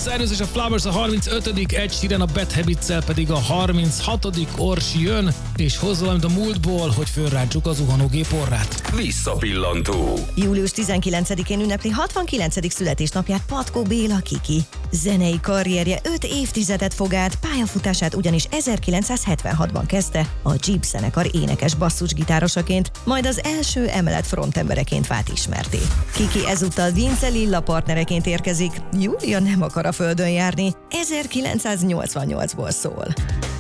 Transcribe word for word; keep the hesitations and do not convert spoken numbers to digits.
Cyrus és a Flowers a harmincötödik, Ed Sheeran a Bad Habits-szel pedig a harminchatodik Orsi jön, és hoz valamit a múltból, hogy fölrántsuk az zuhanógép orrát. Visszapillantó. július tizenkilencedikén ünnepli hatvankilencedik születésnapját Patkó Béla Kiki. Zenei karrierje öt évtizedet fog át, pályafutását ugyanis ezerkilencszázhetvenhatban kezdte a Jeep zenekar énekes basszusgitárosaként, majd az első emelet frontembereként vált ismerté. Kiki ezúttal Vince Lilla partnereként érkezik, Júlia nem akar a földön járni, ezerkilencszáznyolcvannyolcból szól.